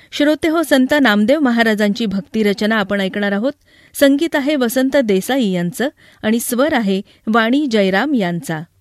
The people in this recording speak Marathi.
श्रोते हो, संत नामदेव महाराजांची भक्तिरचना आपण ऐकणार आहोत. संगीत आहे वसंत देसाई यांचं आणि स्वर आहे वाणी जयराम यांचा.